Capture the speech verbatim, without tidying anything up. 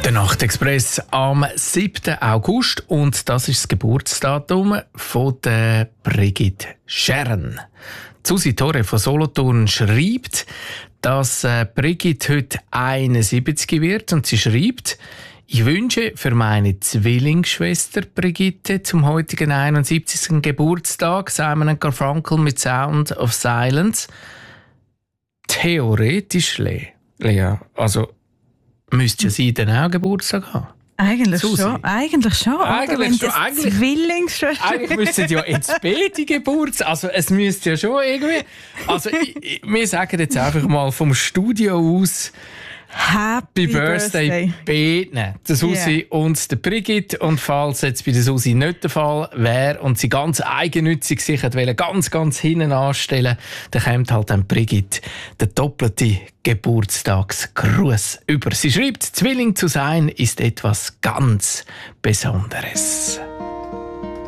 Der Nachtexpress am siebten August und das ist das Geburtsdatum von der Brigitte Schern. Susi Torre von Solothurn schreibt, dass äh, Brigitte heute einundsiebzig wird und sie schreibt: Ich wünsche für meine Zwillingsschwester Brigitte zum heutigen einundsiebzigsten Geburtstag Simon and Garfunkel mit Sound of Silence. Theoretisch, Le- Lea, also müsste ja sie dann auch Geburtstag haben. Eigentlich Susi. schon. Eigentlich schon. Eigentlich oder? Wenn schon. das Eigentlich- Zwillingsschwester. Eigentlich müssten ja jetzt beide Geburtstag, also es müsste ja schon irgendwie, also ich, ich, wir sagen jetzt einfach mal vom Studio aus Happy Happy Birthday, Birthday. beiden, der Susi Yeah. und der Brigitte. Und falls jetzt bei der Susi nicht der Fall wäre und sie ganz eigennützig sich wollte, ganz, ganz hinten anstellen, dann kommt halt dann Brigitte der doppelte Geburtstagsgruß über. Sie schreibt, Zwilling zu sein ist etwas ganz Besonderes.